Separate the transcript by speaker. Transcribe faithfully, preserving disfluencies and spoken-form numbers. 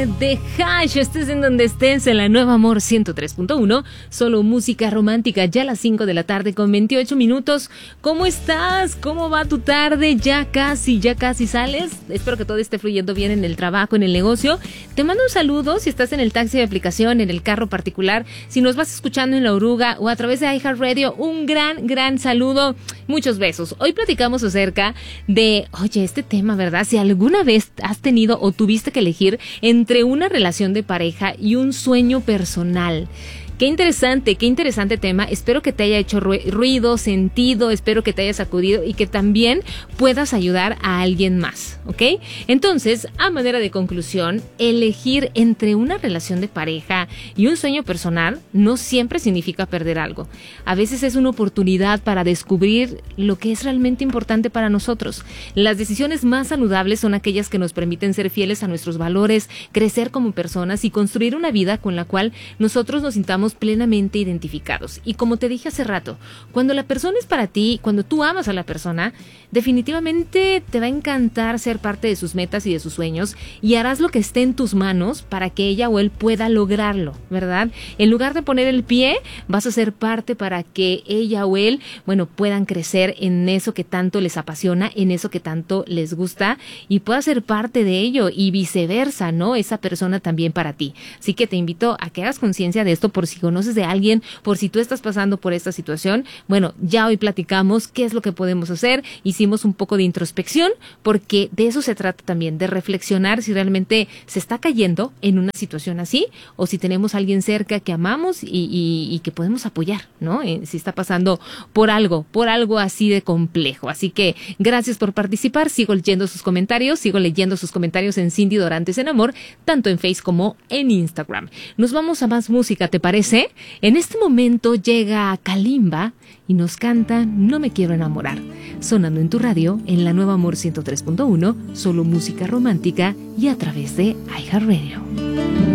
Speaker 1: De Hash, estés en donde estés, en la Nueva Amor ciento tres punto uno, solo música romántica, ya a las cinco de la tarde con veintiocho minutos. ¿Cómo estás? ¿Cómo va tu tarde? Ya casi, ya casi sales. Espero que todo esté fluyendo bien en el trabajo, en el negocio. Te mando un saludo si estás en el taxi de aplicación, en el carro particular, si nos vas escuchando en La Oruga o a través de iHeartRadio, un gran, gran saludo. Muchos besos. Hoy platicamos acerca de, oye, este tema, ¿verdad? Si alguna vez has tenido o tuviste que elegir entre entre una relación de pareja y un sueño personal. Qué interesante, qué interesante tema. Espero que te haya hecho ruido, sentido, espero que te haya sacudido y que también puedas ayudar a alguien más, ¿ok? Entonces, a manera de conclusión, elegir entre una relación de pareja y un sueño personal no siempre significa perder algo. A veces es una oportunidad para descubrir lo que es realmente importante para nosotros. Las decisiones más saludables son aquellas que nos permiten ser fieles a nuestros valores, crecer como personas y construir una vida con la cual nosotros nos sintamos plenamente identificados. Y como te dije hace rato, cuando la persona es para ti, cuando tú amas a la persona, definitivamente te va a encantar ser parte de sus metas y de sus sueños y harás lo que esté en tus manos para que ella o él pueda lograrlo, ¿verdad? En lugar de poner el pie, vas a ser parte para que ella o él, bueno, puedan crecer en eso que tanto les apasiona, en eso que tanto les gusta y pueda ser parte de ello y viceversa, ¿no? Esa persona también para ti. Así que te invito a que hagas conciencia de esto por si conoces de alguien, por si tú estás pasando por esta situación. Bueno, ya hoy platicamos qué es lo que podemos hacer, hicimos un poco de introspección, porque de eso se trata también, de reflexionar si realmente se está cayendo en una situación así, o si tenemos a alguien cerca que amamos y, y, y que podemos apoyar, ¿no? Eh, si está pasando por algo, por algo así de complejo. Así que gracias por participar, sigo leyendo sus comentarios, sigo leyendo sus comentarios en Cindy Dorantes en Amor, tanto en Facebook como en Instagram. Nos vamos a más música, ¿te parece? En este momento llega Kalimba y nos canta No me quiero enamorar, sonando en tu radio en la Nueva Amor ciento tres punto uno, solo música romántica y a través de iHeartRadio.